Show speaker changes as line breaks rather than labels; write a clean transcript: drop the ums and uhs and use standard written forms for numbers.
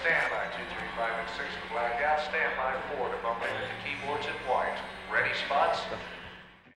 stand by 235 and 6 to black out. Stand by 4 to bump into the keyboards in white. Ready, spots?